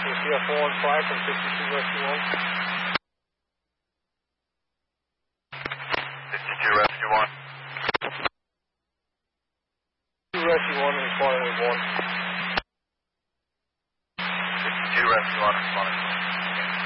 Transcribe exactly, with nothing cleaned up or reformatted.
C F four one five from fifty-two Rescue one. fifty-two Rescue one. two Rescue one responding with one. fifty-two Rescue one responding with one.